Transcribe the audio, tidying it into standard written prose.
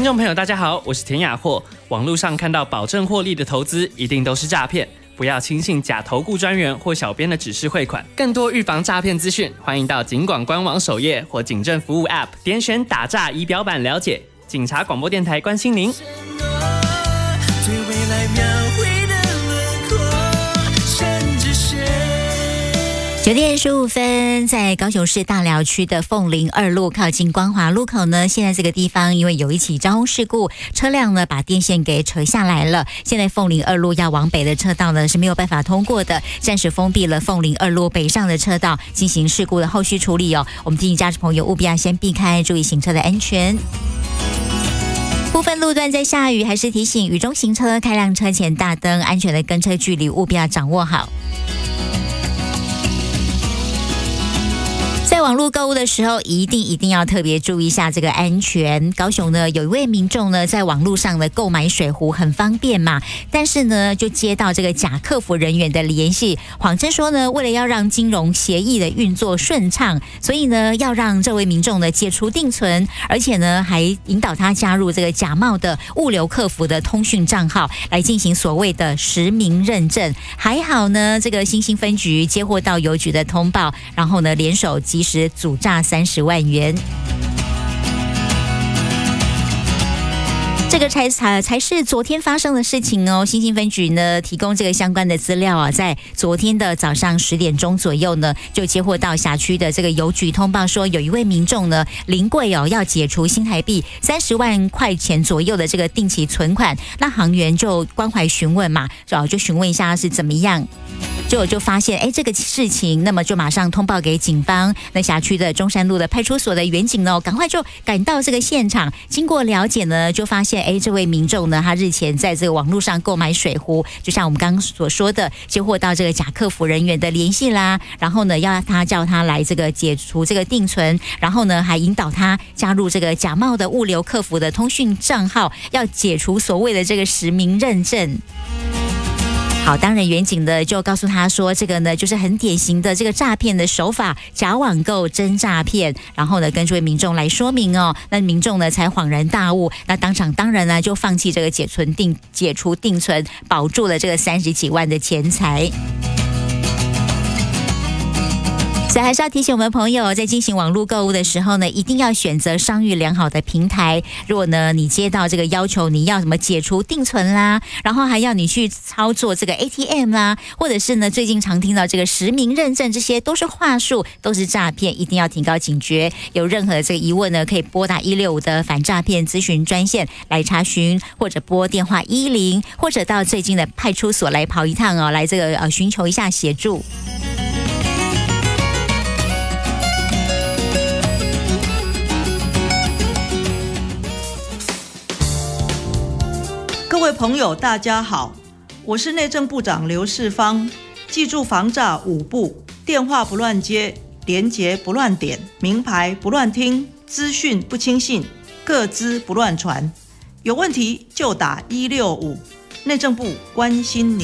众朋友大家好，我是田雅霍。网络上看到保证获利的投资一定都是诈骗，不要轻信假投顾专员或小编的指示汇款。更多预防诈骗资讯，欢迎到警广官网首页或警政服务 App 点选打诈仪表板了解。警察广播电台关心您。 9点15分，在高雄市大寮区的凤林2路靠近光华路口呢，现在这个地方因为有一起交通事故，车辆呢把电线给扯下来了。现在凤林2路要往北的车道呢是没有办法通过的，暂时封闭了凤林2路北上的车道，进行事故的后续处理哦。我们提醒驾驶朋友务必要先避开，注意行车的安全。部分路段在下雨，还是提醒雨中行车，开亮车前大灯，安全的跟车距离务必要掌握好。在网络购物的时候，一定要特别注意一下这个安全。高雄呢，有一位民众呢，在网络上呢购买水壶很方便嘛，但是呢，就接到这个假客服人员的联系，谎称说呢，为了要让金融协议的运作顺畅，所以呢，要让这位民众呢解除定存，而且呢，还引导他加入这个假冒的物流客服的通讯账号，来进行所谓的实名认证。还好呢，这个新兴分局接获到邮局的通报，然后呢，联手及时阻诈30万元。这个才是昨天发生的事情哦。新兴分局呢提供这个相关的资料啊，在昨天的早上10点钟左右呢，就接获到辖区的这个邮局通报说，有一位民众呢临柜哦要解除新台币30万块钱左右的这个定期存款，那行员就关怀询问嘛，就询问一下是怎么样。就发现这个事情，那么就马上通报给警方。那辖区的中山路的派出所的员警呢，赶快就赶到这个现场。经过了解呢，就发现这位民众呢，他日前在这个网络上购买水壶，就像我们刚刚所说的，接获到这个假客服人员的联系啦，然后呢叫他来这个解除这个定存，然后呢还引导他加入这个假冒的物流客服的通讯账号，要解除所谓的这个实名认证。好，当然远景的就告诉他说，这个呢就是很典型的这个诈骗的手法，假网购真诈骗。然后呢跟这位民众来说明哦，那民众呢才恍然大悟，那当场当然呢就放弃这个解除定存，保住了这个30几万的钱财。所以还是要提醒我们朋友，在进行网络购物的时候呢，一定要选择商誉良好的平台。如果呢你接到这个要求，你要什么解除定存啦，然后还要你去操作这个 ATM 啦，或者是呢最近常听到这个实名认证，这些都是话术，都是诈骗，一定要提高警觉。有任何的这个疑问呢，可以拨打165的反诈骗咨询专线来查询，或者拨电话10，或者到最近的派出所来跑一趟哦，来这个寻求一下协助。 各位朋友大家好，我是内政部长刘世芳。记住防诈5步：电话不乱接，连结不乱点，名牌不乱听，资讯不轻信，个资不乱传。有问题就打165，内政部关心您。